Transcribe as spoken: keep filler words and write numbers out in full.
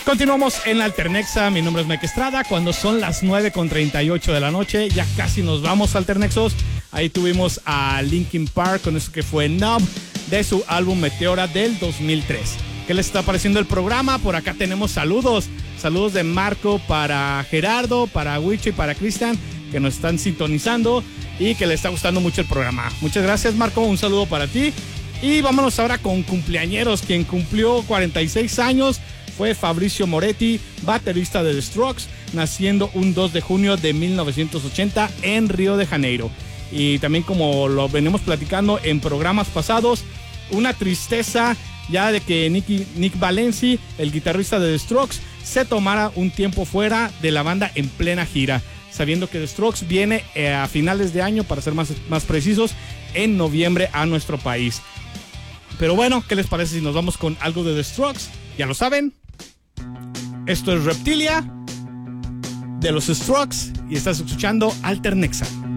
Continuamos en la Alternexa. Mi nombre es Mike Estrada. Cuando son las nueve con treinta y ocho de la noche, ya casi nos vamos a Alternexos. Ahí tuvimos a Linkin Park con eso que fue Numb, de su álbum Meteora del dos mil tres. ¿Qué les está pareciendo el programa? Por acá tenemos saludos. Saludos de Marco para Gerardo, para Wicho y para Cristian, que nos están sintonizando y que les está gustando mucho el programa. Muchas gracias, Marco. Un saludo para ti. Y vámonos ahora con cumpleañeros. Quien cumplió cuarenta y seis años fue Fabrizio Moretti, baterista de The Strokes, naciendo un dos de junio de mil novecientos ochenta en Río de Janeiro. Y también, como lo venimos platicando en programas pasados, una tristeza ya de que Nicky, Nick Valenci, el guitarrista de The Strokes, se tomara un tiempo fuera de la banda en plena gira, sabiendo que The Strokes viene eh, a finales de año, para ser más, más precisos, en noviembre a nuestro país. Pero bueno, ¿qué les parece si nos vamos con algo de The Strokes? Ya lo saben, esto es Reptilia de los Strokes y estás escuchando Alternexa.